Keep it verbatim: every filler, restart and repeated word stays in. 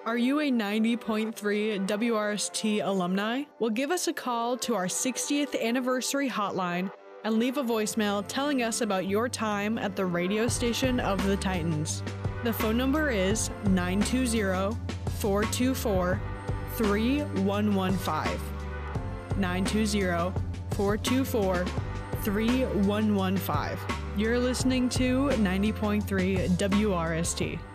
Are you a ninety point three W R S T alumni? Well, give us a call to our sixtieth anniversary hotline and leave a voicemail telling us about your time at the radio station of the Titans. The phone number is nine two zero, four two four, three one one five. nine two zero, four two four, three one one five. You're listening to ninety point three W R S T.